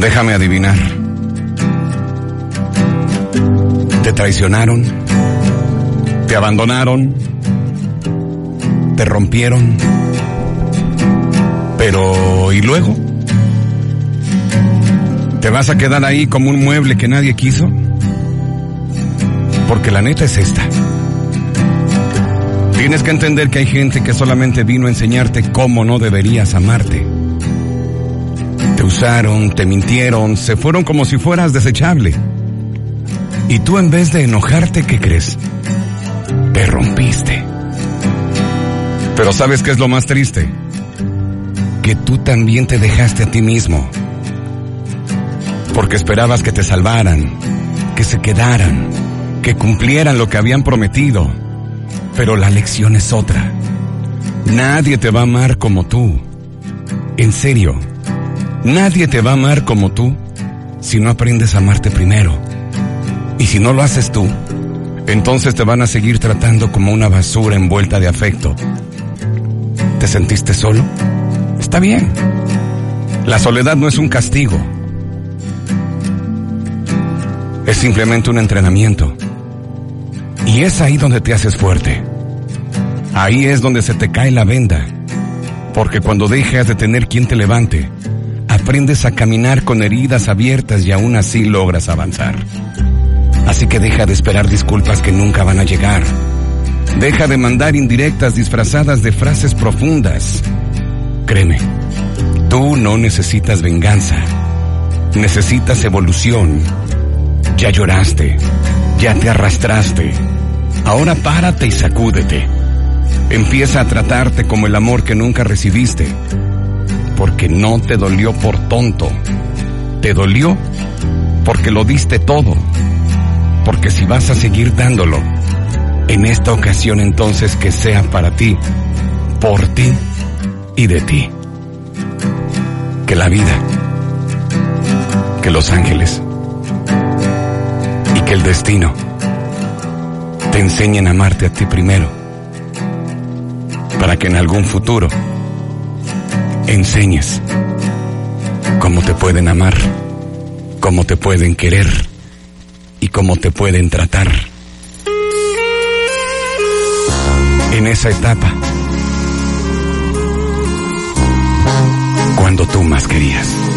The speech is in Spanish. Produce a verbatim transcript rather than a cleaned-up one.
Déjame adivinar. Te traicionaron, te abandonaron, te rompieron. Pero, ¿y luego? ¿Te vas a quedar ahí como un mueble que nadie quiso? Porque la neta es esta. Tienes que entender que hay gente que solamente vino a enseñarte cómo no deberías amarte. Te usaron, te mintieron, se fueron como si fueras desechable. Y tú, en vez de enojarte, ¿qué crees? Te rompiste. Pero ¿sabes qué es lo más triste? Que tú también te dejaste a ti mismo. Porque esperabas que te salvaran, que se quedaran, que cumplieran lo que habían prometido. Pero la lección es otra. Nadie te va a amar como tú. En serio, nadie te va a amar como tú si no aprendes a amarte primero. Y si no lo haces tú, entonces te van a seguir tratando como una basura envuelta de afecto. ¿Te sentiste solo? Está bien. La soledad no es un castigo. Es simplemente un entrenamiento. Y es ahí donde te haces fuerte. Ahí es donde se te cae la venda. Porque cuando dejas de tener quien te levante, aprendes a caminar con heridas abiertas y aún así logras avanzar. Así que deja de esperar disculpas que nunca van a llegar. Deja de mandar indirectas disfrazadas de frases profundas. Créeme, tú no necesitas venganza. Necesitas evolución. Ya lloraste, ya te arrastraste. Ahora párate y sacúdete. Empieza a tratarte como el amor que nunca recibiste. Porque no te dolió por tonto. Te dolió porque lo diste todo. Porque si vas a seguir dándolo, en esta ocasión entonces que sea para ti, por ti y de ti. Que la vida, que los ángeles y que el destino te enseñen a amarte a ti primero, para que en algún futuro enseñes cómo te pueden amar, cómo te pueden querer y cómo te pueden tratar en esa etapa cuando tú más querías.